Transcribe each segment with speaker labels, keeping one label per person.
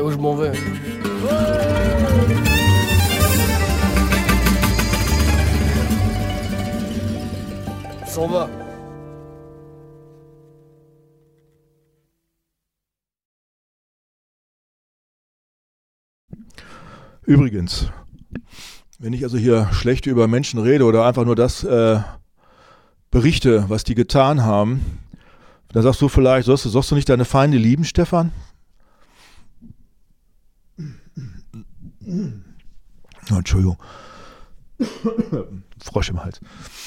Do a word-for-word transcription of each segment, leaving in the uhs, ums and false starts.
Speaker 1: Moi je m'en vais. S'en va.
Speaker 2: Übrigens, wenn ich also hier schlecht über Menschen rede oder einfach nur das äh, berichte, was die getan haben, dann sagst du vielleicht, sollst du, sollst du nicht deine Feinde lieben, Stefan? Oh, Entschuldigung. Frosch im Hals.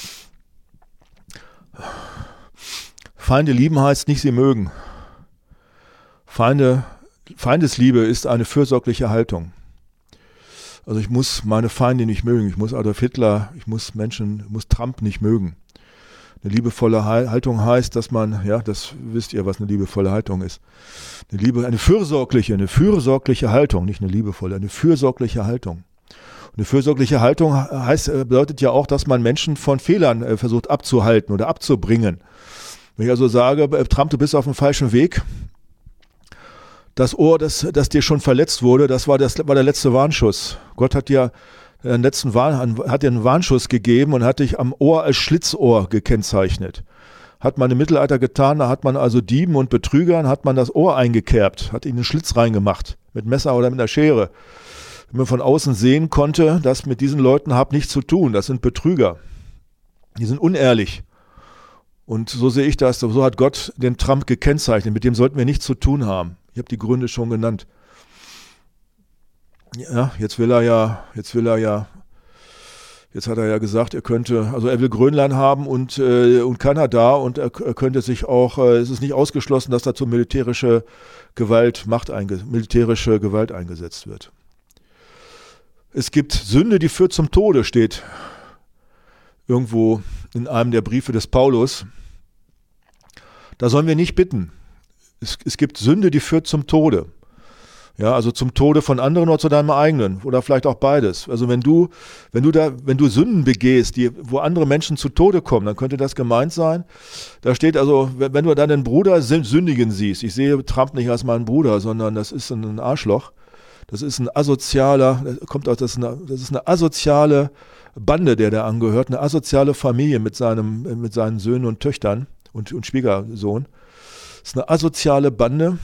Speaker 2: Feinde lieben heißt nicht sie mögen. Feinde, Feindesliebe ist eine fürsorgliche Haltung. Also ich muss meine Feinde nicht mögen, ich muss Adolf Hitler, ich muss Menschen, ich muss Trump nicht mögen. Eine liebevolle Haltung heißt, dass man, ja, das wisst ihr, was eine liebevolle Haltung ist. Eine Liebe, eine fürsorgliche, eine fürsorgliche Haltung, nicht eine liebevolle, eine fürsorgliche Haltung. Und eine fürsorgliche Haltung heißt, bedeutet ja auch, dass man Menschen von Fehlern äh, versucht abzuhalten oder abzubringen. Wenn ich also sage, Trump, du bist auf dem falschen Weg, das Ohr, das, das dir schon verletzt wurde, das war, das war der letzte Warnschuss. Gott hat dir den letzten Warn, hat dir einen Warnschuss gegeben und hat dich am Ohr als Schlitzohr gekennzeichnet. Hat man im Mittelalter getan, da hat man also Dieben und Betrügern, hat man das Ohr eingekerbt, hat ihnen einen Schlitz reingemacht, mit Messer oder mit einer Schere. Wenn man von außen sehen konnte, dass mit diesen Leuten habt nichts zu tun, das sind Betrüger. Die sind unehrlich. Und so sehe ich das, so hat Gott den Trump gekennzeichnet, mit dem sollten wir nichts zu tun haben. Ich habe die Gründe schon genannt. Ja, jetzt will er ja, jetzt will er ja, jetzt hat er ja gesagt, er könnte, also er will Grönland haben und, äh, und Kanada und er, er könnte sich auch, äh, es ist nicht ausgeschlossen, dass dazu militärische Gewalt, Macht einge, militärische Gewalt eingesetzt wird. Es gibt Sünde, die führt zum Tode, steht irgendwo in einem der Briefe des Paulus. Da sollen wir nicht bitten. Es, es gibt Sünde, die führt zum Tode. Ja, also zum Tode von anderen oder zu deinem eigenen oder vielleicht auch beides. Also wenn du, wenn du da, wenn du Sünden begehst, die, wo andere Menschen zu Tode kommen, dann könnte das gemeint sein. Da steht also, wenn, wenn du deinen Bruder sündigen siehst, ich sehe Trump nicht als meinen Bruder, sondern das ist ein Arschloch. Das ist ein asozialer, kommt aus, das ist eine, das ist eine asoziale Bande, der da angehört, eine asoziale Familie mit seinem, mit seinen Söhnen und Töchtern und, und Schwiegersohn. Das ist eine asoziale Bande.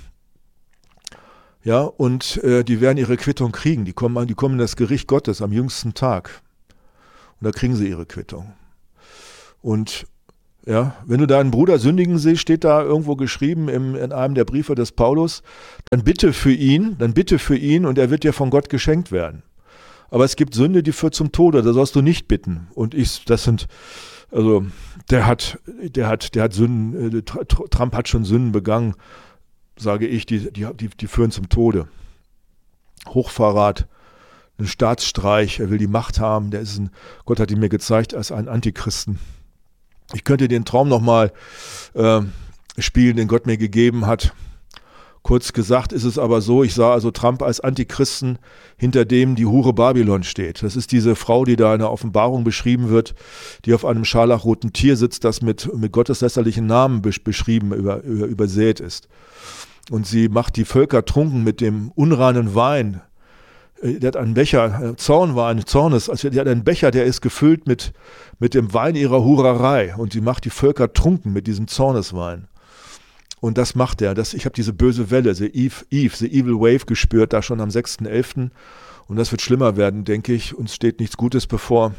Speaker 2: Ja, und äh, die werden ihre Quittung kriegen. Die kommen, die kommen in das Gericht Gottes am jüngsten Tag. Und da kriegen sie ihre Quittung. Und ja, wenn du deinen Bruder sündigen siehst, steht da irgendwo geschrieben im, in einem der Briefe des Paulus, dann bitte für ihn, dann bitte für ihn und er wird dir von Gott geschenkt werden. Aber es gibt Sünde, die führt zum Tode, da sollst du nicht bitten. Und ich, das sind, also der hat, der hat, der hat Sünden, äh, Trump hat schon Sünden begangen, sage ich, die, die, die, die führen zum Tode. Hochverrat, ein Staatsstreich, er will die Macht haben, der ist ein, Gott hat ihn mir gezeigt als einen Antichristen. Ich könnte den Traum nochmal äh, spielen, den Gott mir gegeben hat. Kurz gesagt ist es aber so, ich sah also Trump als Antichristen, hinter dem die Hure Babylon steht. Das ist diese Frau, die da in der Offenbarung beschrieben wird, die auf einem scharlachroten Tier sitzt, das mit, mit gotteslästerlichen Namen beschrieben, über, über, übersät ist. Und sie macht die Völker trunken mit dem unreinen Wein. Der hat einen Becher, Zornwein, Zornes, also die hat einen Becher, der ist gefüllt mit, mit dem Wein ihrer Hurerei. Und sie macht die Völker trunken mit diesem Zorneswein. Und das macht er. Das, ich habe diese böse Welle, the Eve, Eve, the Evil Wave gespürt, da schon am sechsten elften Und das wird schlimmer werden, denke ich. Uns steht nichts Gutes bevor.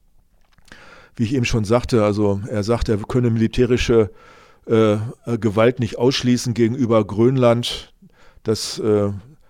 Speaker 2: Wie ich eben schon sagte, also er sagt, er könne militärische äh, Gewalt nicht ausschließen gegenüber Grönland, das äh,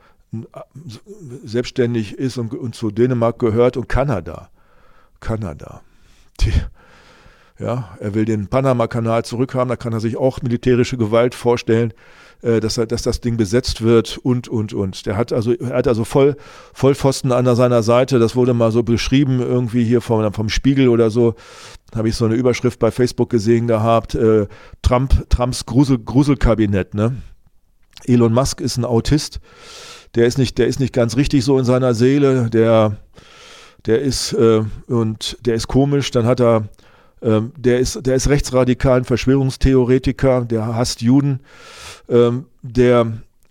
Speaker 2: selbstständig ist und, und zu Dänemark gehört, und Kanada. Kanada. Die, ja, er will den Panama-Kanal zurückhaben, da kann er sich auch militärische Gewalt vorstellen, äh, dass, er, dass das Ding besetzt wird und, und, und. Der hat also, er hat also voll, Vollpfosten an seiner Seite, das wurde mal so beschrieben, irgendwie hier vom, vom Spiegel oder so, da habe ich so eine Überschrift bei Facebook gesehen gehabt, äh, Trump, Trumps Grusel, Gruselkabinett, ne? Elon Musk ist ein Autist, der ist nicht, der ist nicht ganz richtig so in seiner Seele, der, der ist, äh, und der ist komisch, dann hat er, ähm, der ist, der ist rechtsradikal, ein Verschwörungstheoretiker, der hasst Juden, ähm, der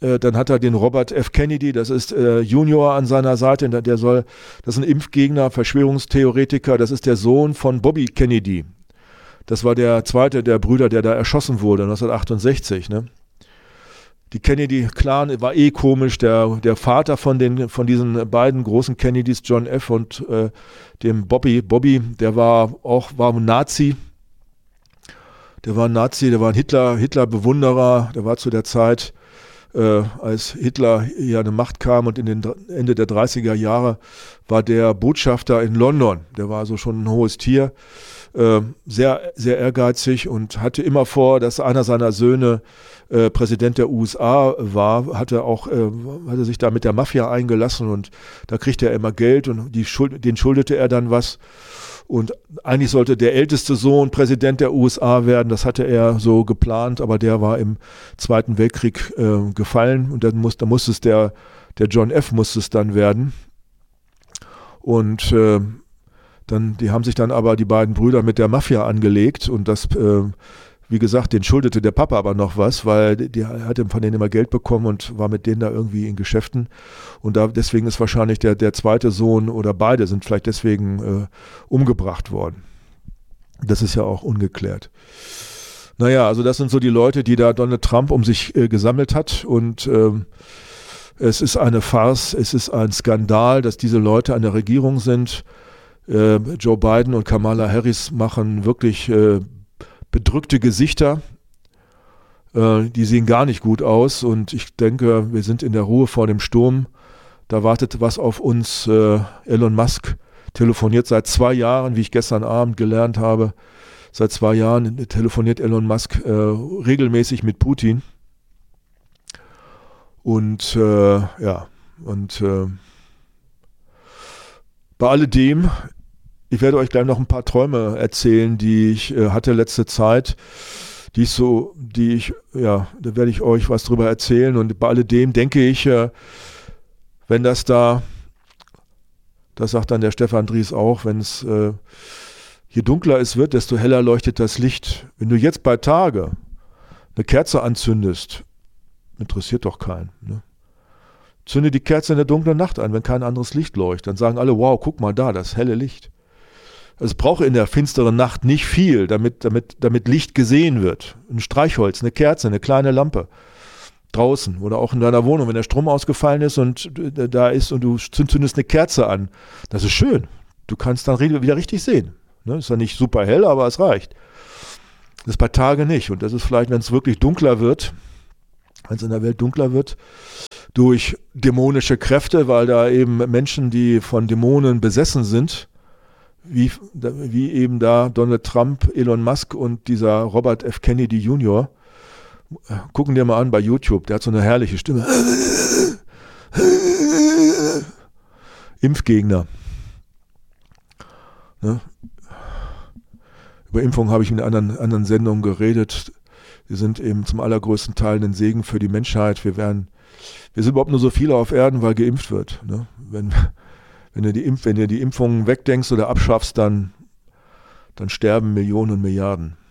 Speaker 2: Äh, dann hat er den Robert F. Kennedy, das ist äh, Junior an seiner Seite, der soll, das ist ein Impfgegner, Verschwörungstheoretiker, das ist der Sohn von Bobby Kennedy. Das war der zweite der Brüder, der da erschossen wurde, neunzehnhundertachtundsechzig, ne? Die Kennedy-Clan war eh komisch. Der, der Vater von, den, von diesen beiden großen Kennedys, John F. und äh, dem Bobby, Bobby, der war auch war ein Nazi. Der war ein Nazi, der war ein Hitler, Hitler-Bewunderer. Der war zu der Zeit, äh, als Hitler hier an die Macht kam und in den Ende der dreißiger Jahre war der Botschafter in London. Der war also schon ein hohes Tier. Äh, sehr, sehr ehrgeizig und hatte immer vor, dass einer seiner Söhne äh, Präsident der U S A war, hatte auch, äh, hatte sich da mit der Mafia eingelassen und da kriegte er immer Geld und die Schuld, den schuldete er dann was. Und eigentlich sollte der älteste Sohn Präsident der U S A werden, das hatte er so geplant, aber der war im Zweiten Weltkrieg äh, gefallen und dann, muss, dann musste es der, der John F. musste es dann werden. Und äh, Dann, die haben sich dann aber die beiden Brüder mit der Mafia angelegt und das, äh, wie gesagt, den schuldete der Papa aber noch was, weil die, die hatte von denen immer Geld bekommen und war mit denen da irgendwie in Geschäften und da, deswegen ist wahrscheinlich der, der zweite Sohn oder beide sind vielleicht deswegen äh, umgebracht worden. Das ist ja auch ungeklärt. Naja, also das sind so die Leute, die da Donald Trump um sich äh, gesammelt hat und ähm, es ist eine Farce, es ist ein Skandal, dass diese Leute an der Regierung sind. Äh, Joe Biden und Kamala Harris machen wirklich äh, bedrückte Gesichter. Äh, die sehen gar nicht gut aus und ich denke, wir sind in der Ruhe vor dem Sturm. Da wartet was auf uns. Äh, Elon Musk telefoniert seit zwei Jahren, wie ich gestern Abend gelernt habe. Seit zwei Jahren telefoniert Elon Musk äh, regelmäßig mit Putin. Und äh, ja, und äh, bei alledem, ich werde euch gleich noch ein paar Träume erzählen, die ich äh, hatte letzte Zeit, die ich so, die ich, ja, da werde ich euch was drüber erzählen und bei alledem denke ich, äh, wenn das da, das sagt dann der Stefan Dries auch, wenn es, äh, je dunkler es wird, desto heller leuchtet das Licht. Wenn du jetzt bei Tage eine Kerze anzündest, interessiert doch keinen, ne? Zünde die Kerze in der dunklen Nacht an, wenn kein anderes Licht leuchtet. Dann sagen alle, wow, guck mal da, das helle Licht. Es braucht in der finsteren Nacht nicht viel, damit, damit, damit Licht gesehen wird. Ein Streichholz, eine Kerze, eine kleine Lampe. Draußen oder auch in deiner Wohnung, wenn der Strom ausgefallen ist und da ist und du zündest eine Kerze an. Das ist schön. Du kannst dann wieder richtig sehen. Ne? Ist ja nicht super hell, aber es reicht. Das ist bei Tage nicht. Und das ist vielleicht, wenn es wirklich dunkler wird, wenn es in der Welt dunkler wird, durch dämonische Kräfte, weil da eben Menschen, die von Dämonen besessen sind, wie, wie eben da Donald Trump, Elon Musk und dieser Robert F. Kennedy Junior, gucken dir mal an bei YouTube, der hat so eine herrliche Stimme. Impfgegner. Ne? Über Impfung habe ich in anderen, anderen Sendungen geredet. Wir sind eben zum allergrößten Teil ein Segen für die Menschheit. Wir werden, wir sind überhaupt nur so viele auf Erden, weil geimpft wird. Ne? Wenn, wenn, du die Impf, wenn du die Impfungen wegdenkst oder abschaffst, dann, dann sterben Millionen und Milliarden.